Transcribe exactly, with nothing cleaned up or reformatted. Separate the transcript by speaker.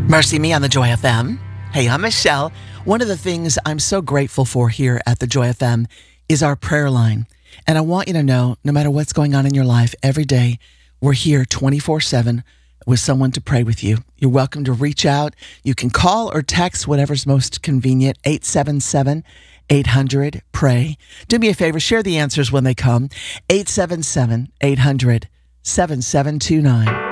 Speaker 1: Mercy Me on the Joy F M. Hey, I'm Michelle. One of the things I'm so grateful for here at the Joy F M is our prayer line. And I want you to know, no matter what's going on in your life, every day we're here twenty-four seven with someone to pray with you. You're welcome to reach out. You can call or text whatever's most convenient, eight seven seven, eight hundred, pray. Do me a favor, share the answers when they come, eight seven seven, eight hundred, seven seven two nine.